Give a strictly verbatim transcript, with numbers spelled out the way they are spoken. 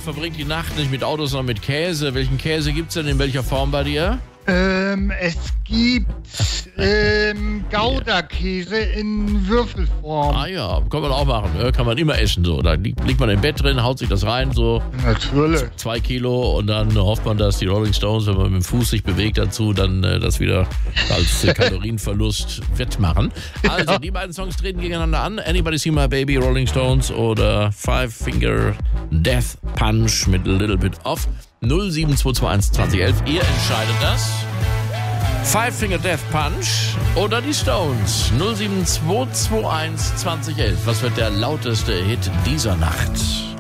verbringt die Nacht nicht mit Autos, sondern mit Käse. Welchen Käse gibt's denn in welcher Form bei dir? Ähm, es gibt ähm, Gouda-Käse in Würfelform. Ah ja, kann man auch machen. Ja, kann man immer essen so. Da liegt, liegt man im Bett drin, haut sich das rein, so Natürlich. zwei Kilo und dann hofft man, dass die Rolling Stones, wenn man mit dem Fuß sich bewegt dazu, dann äh, das wieder als äh, Kalorienverlust wettmachen. Also, die beiden Songs treten gegeneinander an. Anybody See My Baby, Rolling Stones oder Five Finger Death Punch mit A Little Bit Off. null sieben zwei zwei eins zwanzig elf. Ihr entscheidet das. Five Finger Death Punch oder die Stones. null sieben zwei zwei eins zwanzig elf. Was wird der lauteste Hit dieser Nacht?